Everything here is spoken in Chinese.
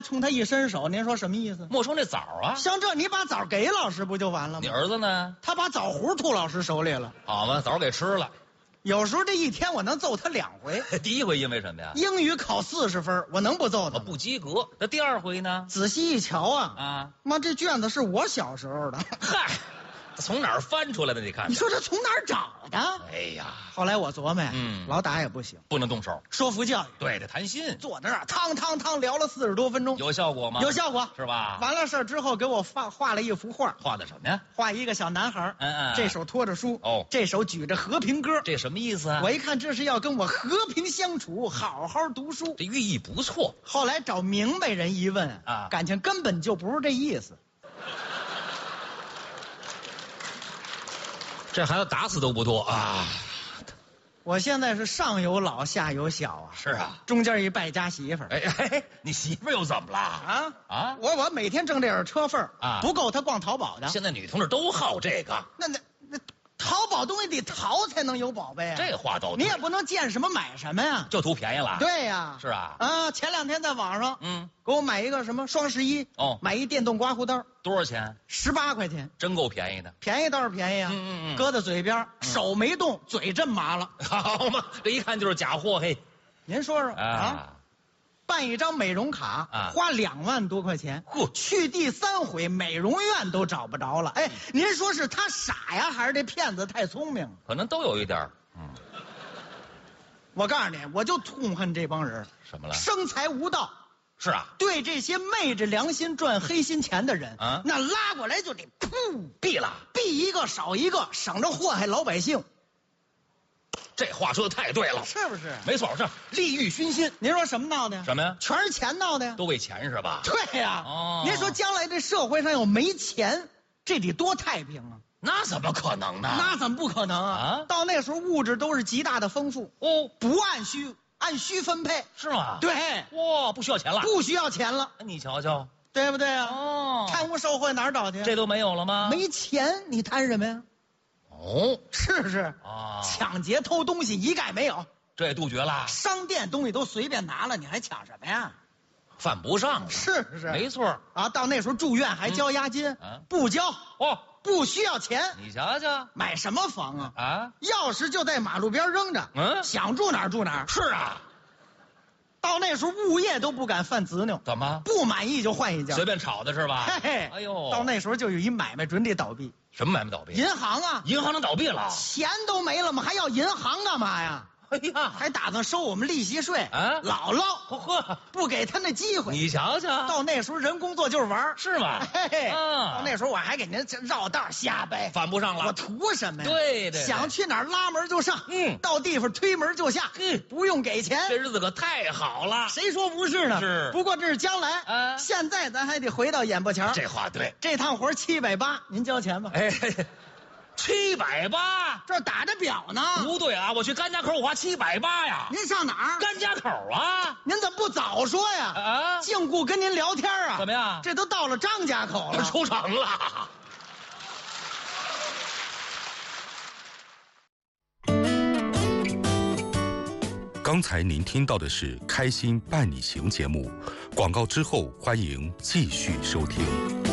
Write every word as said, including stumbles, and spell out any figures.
冲他一伸手，您说什么意思？ 没收那枣啊？ 像这，你把枣给老师不就完了吗？ 你儿子呢？ 他把枣核吐老师手里了。 好嘛，枣给吃了。 有时候这一天我能揍他两回。 第一回因为什么呀？ 英语考四十分，我能不揍他吗？ 不及格。那第二回呢？ 仔细一瞧啊， 啊， 妈，这卷子是我小时候的。 嗨，从哪儿翻出来的？你看， 你说这从哪儿找的？ 哎呀， 后来我琢磨， 嗯， 老打也不行， 不能动手， 说服教育。 对，得谈心。 坐在那儿，汤汤汤聊了四十多分钟， 有效果吗？ 有效果， 是吧？ 完了事儿之后，给我画画了一幅画， 画的什么呀？ 画一个小男孩， 嗯嗯， 这手托着书， 哦， 这手举着和平鸽， 这什么意思啊？ 我一看这是要跟我和平相处，好好读书， 这寓意不错。 后来找明白人一问啊， 感情根本就不是这意思。 这孩子打死都不多啊！ 我现在是上有老下有小啊， 是啊， 中间一败家媳妇儿。 哎哎，你媳妇儿又怎么了？ 啊啊！ 我我每天挣这点车份啊， 不够他逛淘宝的。 现在女同志都好这个， 那那那，淘宝东西得淘才能有宝贝啊。 这话都你也不能见什么买什么呀， 就图便宜了。 对呀， 是啊。 啊，前两天在网上， 嗯， 给我买一个什么双十一哦， 买一电动刮胡刀， 多少钱？ 十八块钱， 真够便宜的。 便宜倒是便宜啊， 嗯嗯嗯， 搁在嘴边，手没动，嘴震麻了。 好嘛，这一看就是假货嘿。 您说说啊， 啊办一张美容卡啊， 花两万多块钱， 嚯， 去第三回美容院都找不着了。哎，您说是他傻呀，还是这骗子太聪明？ 可能都有一点儿。嗯， 我告诉你，我就痛恨这帮人， 什么了？ 生财无道。 是啊， 对这些昧着良心赚黑心钱的人啊， 那拉过来就得噗毙了， 毙一个少一个，省着祸害老百姓。 这话说的太对了， 是不是？ 没错，是利欲熏心。 您说什么闹的呀？ 什么呀？ 全是钱闹的呀？ 都为钱是吧？ 对呀。 哦， 您说将来这社会上要没钱，这得多太平啊？ 那怎么可能呢？ 那怎么不可能啊？ 啊， 到那时候物质都是极大的丰富哦， 不按需按需分配， 是吗？ 对， 哇，不需要钱了， 不需要钱了， 你瞧瞧， 对不对啊？ 哦， 贪污受贿哪儿找去？ 这都没有了吗？ 没钱，你贪什么呀？ 哦， 是不是？ 啊， 抢劫偷东西一概没有， 这也杜绝了。 商店东西都随便拿了，你还抢什么呀？ 犯不上， 是不是？ 没错啊，到那时候住院还交押金， 嗯、 不交哦， 不需要钱。 你瞧瞧， 买什么房啊？ 啊， 钥匙就在马路边扔着， 嗯， 想住哪儿住哪儿。 是啊， 到那时候物业都不敢犯执拗， 怎么不满意就换一家， 随便炒的是吧？ 嘿嘿， 哎呦， 到那时候就有一买卖准得倒闭。 什么买卖倒闭？ 银行啊， 银行能倒闭了？ 钱都没了吗？还要银行干嘛呀？ 哎呀， 还打算收我们利息税啊？ 老捞， 呵， 不给他那机会。 你瞧瞧， 到那时候人工作就是玩， 是吗？ 嘿嘿， 啊， 到那时候我还给您绕道瞎掰， 犯不上了。 我图什么呀？ 对对， 想去哪儿拉门就上， 嗯， 到地方推门就下， 嗯， 不用给钱。 这日子可太好了， 谁说不是呢？ 是。 不过这是将来， 啊， 现在咱还得回到眼巴前。 这话对。 这趟活七百八，您交钱吧。 哎。七百八， 这打着表呢。 不对啊，我去甘家口我花七百八呀。 您上哪儿？ 甘家口啊。 您怎么不早说呀？ 啊， 净顾跟您聊天啊。 怎么样？ 这都到了张家口了， 出城了。 刚才您听到的是《开心伴你行》节目，广告之后欢迎继续收听。